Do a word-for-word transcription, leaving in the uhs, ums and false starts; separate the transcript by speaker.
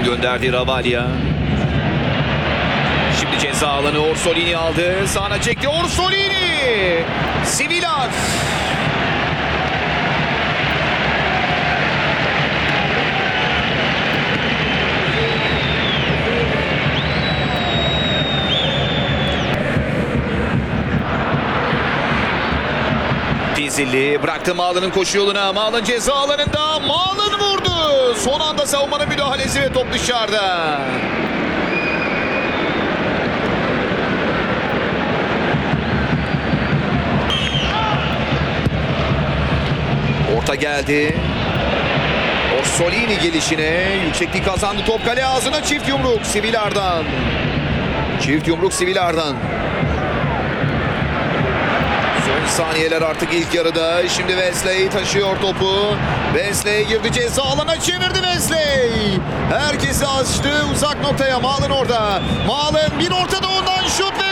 Speaker 1: Malın gönderdiği Ravalya. Şimdi ceza alanı Orsolini aldı. Sağına çekti Orsolini. Sivilar. Pizilli bıraktı Malın'ın koşu yoluna. Malın ceza alanında. Malın vurdu. Son anda savunmanın müdahalesi ve top dışarıda. Orta geldi. Orsolini gelişine. Yüksekliği kazandı. Top kale ağzına. Çift yumruk Sivilar'dan. Çift yumruk Sivilar'dan. Son saniyeler artık ilk yarıda. Şimdi Wesley taşıyor topu. Wesley girdi ceza alana, çevirdi Wesley. Herkesi açtı uzak noktaya. Malın orada. Malın bir ortada ondan şut